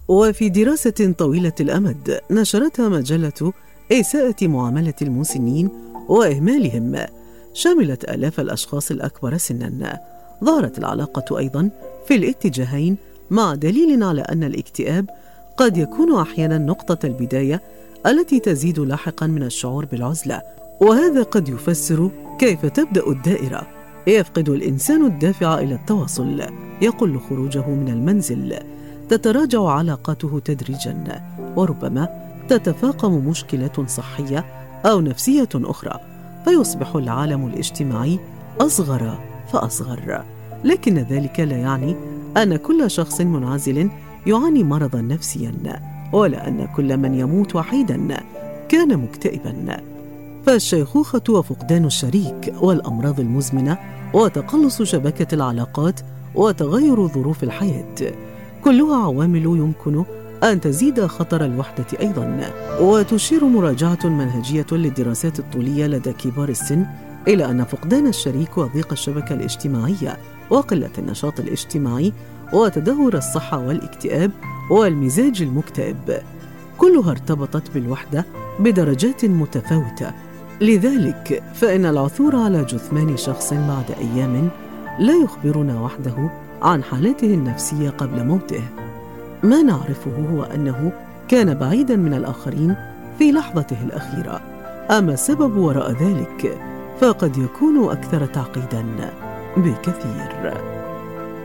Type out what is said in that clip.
وفي دراسة طويلة الأمد نشرتها مجلة إساءة معاملة المسنين وإهمالهم، شملت آلاف الأشخاص الأكبر سناً، ظهرت العلاقة أيضاً في الاتجاهين، مع دليل على أن الاكتئاب قد يكون أحياناً نقطة البداية التي تزيد لاحقاً من الشعور بالعزلة، وهذا قد يفسر كيف تبدأ الدائرة. يفقد الإنسان الدافع إلى التواصل، يقل خروجه من المنزل، تتراجع علاقاته تدريجاً، وربما تتفاقم مشكلة صحية أو نفسية أخرى، فيصبح العالم الاجتماعي أصغر فأصغر. لكن ذلك لا يعني أن كل شخص منعزل يعاني مرضاً نفسياً، ولا أن كل من يموت وحيداً كان مكتئباً. فالشيخوخة وفقدان الشريك والأمراض المزمنة وتقلص شبكة العلاقات وتغير ظروف الحياة كلها عوامل يمكن أن تزيد خطر الوحدة أيضاً. وتشير مراجعة منهجية للدراسات الطولية لدى كبار السن إلى أن فقدان الشريك وضيق الشبكة الاجتماعية وقلة النشاط الاجتماعي وتدهور الصحة والاكتئاب والمزاج المكتئب كلها ارتبطت بالوحدة بدرجات متفاوتة. لذلك فإن العثور على جثمان شخص بعد أيام لا يخبرنا وحده عن حالته النفسية قبل موته. ما نعرفه هو أنه كان بعيداً من الآخرين في لحظته الأخيرة، أما السبب وراء ذلك فقد يكون أكثر تعقيداً بكثير.